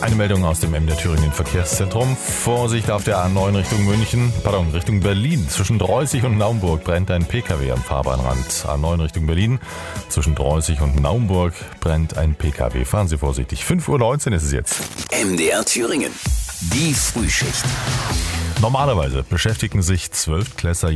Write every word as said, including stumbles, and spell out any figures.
Eine Meldung aus dem M D R Thüringen Verkehrszentrum. Vorsicht auf der A neun Richtung München, pardon, Richtung Berlin. Zwischen Droßig und Naumburg brennt ein Pkw am Fahrbahnrand. A neun Richtung Berlin, zwischen Droßig und Naumburg brennt ein Pkw. Fahren Sie vorsichtig. fünf Uhr neunzehn ist es jetzt. M D R Thüringen, die Frühschicht. Normalerweise beschäftigen sich Zwölftklässler